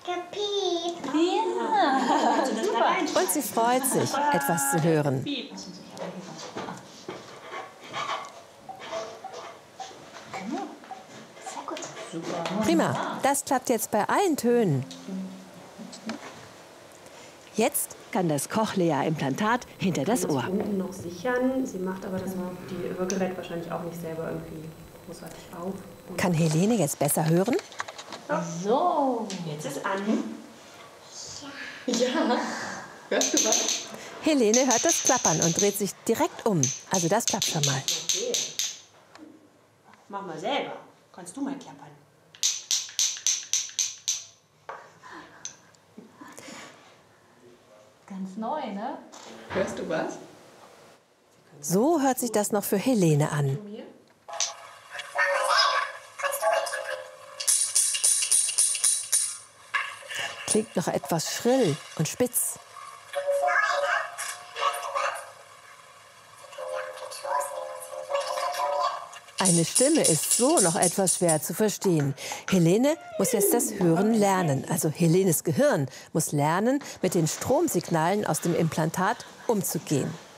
Ja. Und sie freut sich, etwas zu hören. Prima, das klappt jetzt bei allen Tönen. Jetzt kann das Cochlea-Implantat hinter das Ohr. Unten noch sichern. Sie macht aber das Hörgerät wahrscheinlich auch nicht selber irgendwie großartig auf. Kann Helene jetzt besser hören? So. Jetzt ist an. Ja. Hörst du was? Helene hört das Klappern und dreht sich direkt um. Also das klappt schon mal. Okay. Mach mal selber. Kannst du mal klappern? Ganz neu, ne? Hörst du was? So hört sich das noch für Helene an. Klingt noch etwas schrill und spitz. Eine Stimme ist so noch etwas schwer zu verstehen. Helene muss jetzt das Hören lernen. Also Helenes Gehirn muss lernen, mit den Stromsignalen aus dem Implantat umzugehen.